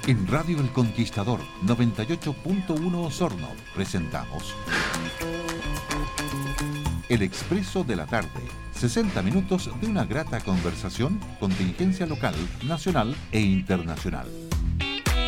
En Radio El Conquistador 98.1 Osorno presentamos El Expreso de la Tarde. 60 minutos de una grata conversación, contingencia local, nacional e internacional.